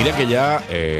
Mira que hi ha,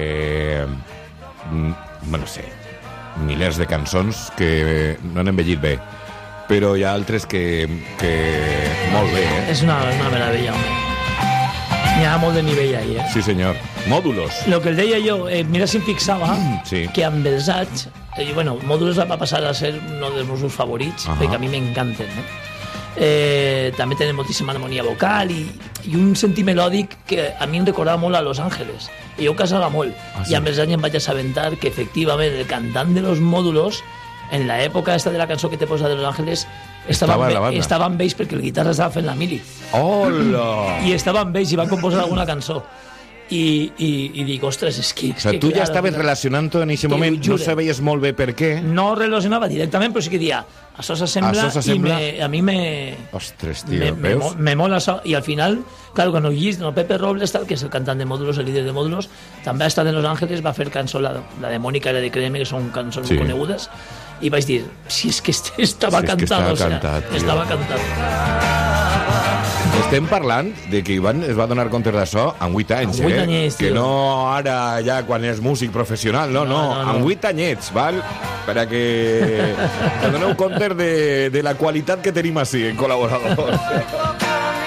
no sé, milers de cançons que no han envellit bé, però hi ha altres que molt bé, És una meravella, home. N'hi ha molt de nivell ahí, Sí, senyor. Mòdulos. Lo que el deia jo, mira si em fixava sí. que amb els anys, Mòdulos va passar a ser un dels meus favorits, perquè a mi m'encanten, també tenen moltíssima harmonia vocal i un sentit melòdic que a mi em recordava molt a Los Ángeles, i jo casava molt, i amb els anys em vaig assabentar que efectivament el cantant de Los Mòdulos, en l'època esta de la cançó que te posa de Los Ángeles, estava amb ells perquè el guitarra estava fent la mili. Hola! I estava amb ells i van composar alguna cançó. I dic, ostres, és que... O sigui, tu ja estaves relacionant-ho en aquest moment, no sabies molt bé per què. No relacionava directament, però sí que dia, això s'assembla i a mi me... Ostres, tio, veus? Me mola això, i al final, clar, quan ho llegis, Pepe Robles, que és el cantant de Mòdulos, el líder de Mòdulos, també ha estat en Los Ángeles, va fer cançó, la de Mónica i la de Créeme, que són cançons molt conegudes, i vaig dir, si és que estava cantat, estava cantat. Estem parlant de que Ivan es va donar compte d'això amb 8 anys, amb 8 anyets, que no ara ja quan és músic professional, no, amb 8 anyets, val? Per a que te doneu compte de la qualitat que tenim així en col·laboradors.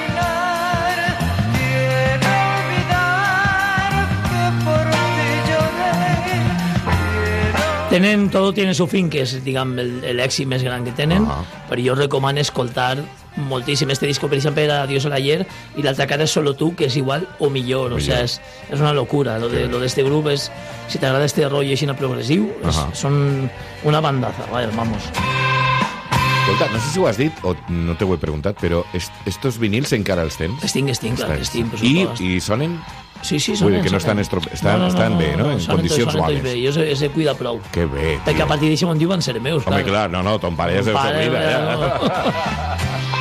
Todo tiene su fin, que és, diguem, l'èxit més gran que tenen, però jo recomano escoltar moltíssim este disco, per exemple, era Adiós al ayer, i l'altra cara és Solo tú, que és igual o millor, o sea, és una locura. Lo de este grup és, si t'agrada este rotllo així progressiu, són una bandaza, vamos. Escolta, no sé si ho has dit o no te ho he preguntat, però estos vinils encara els tens? Els tinc, clar que els tinc, per supost. I sonen? Sí, sonen. Que no estan bé, no? En condicions bones. Jo se cuida prou. Que bé, tio. Perquè a partir d'això on diuen ser meus. Home, clar, no, ton pare ja deu ser vida, ja.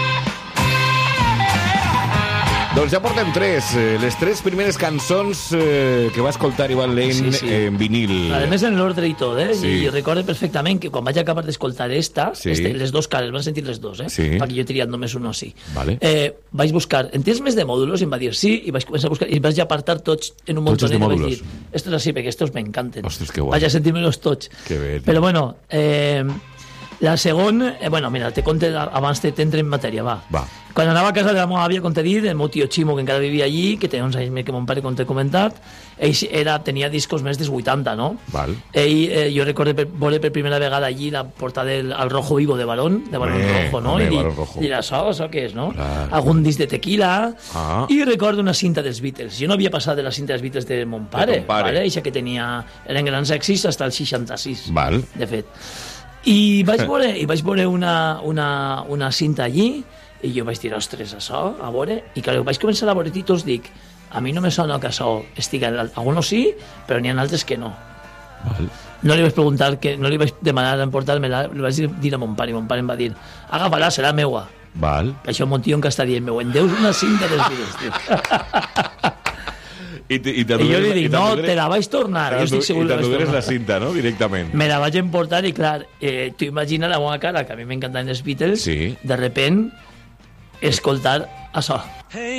Doncs ja portem les 3 primeres cançons que va escoltar Ivan Lane en vinil. A més, en l'ordre i tot, I recordo perfectament que quan vaig acabar d'escoltar les dos cares, van sentir les dos, perquè jo he triat només un o sí. Vaig buscar, en tens més de mòdulos? I em va dir sí, i vaig començar a buscar, i vaig apartar tots en un muntó, i vaig dir, estos así, perquè estos m'encanten. Ostres, que guai. Vaig a sentir-me-los tots. Que bé. Però bueno, la segona, mira, te conte abans t'entre en matèria, va. Quan anava a casa de la meva àvia, com t'he dit, el meu tio Ximo, que encara vivia allí, que tenia uns anys més que mon pare, com t'he comentat, ell tenia discos més dels 80, no? Jo recordo veure per primera vegada allí la portada al Rojo Vivo de Barón Rojo, no? I dir, això què és, no? Algun disc de Tequila, i recordo una cinta dels Beatles. Jo no havia passat de la cinta dels Beatles de mon pare, eixa que eren grans èxits fins al 66, de fet. I vaig veure una cinta allí, i jo vaig dir, ostres, això, a veure, i clar, vaig començar a veure títols, dic, a mi no me sona que això estigui, alguns sí, però n'hi ha altres que no. No li vaig preguntar, no li vaig demanar emportar-me-la, li vaig dir a mon pare, i mon pare em va dir, agafa-la, serà meua. Això mon tio encara està dient, meu, en deus una cinta dels Beatles, tio. I jo li dic, no, te la vaig tornar. I t'endugueres la cinta, no?, directament. Me la vaig emportar i, clar, tu imagina la meva cara, que a mi m'encantaven els Beatles, de repent escoltar això.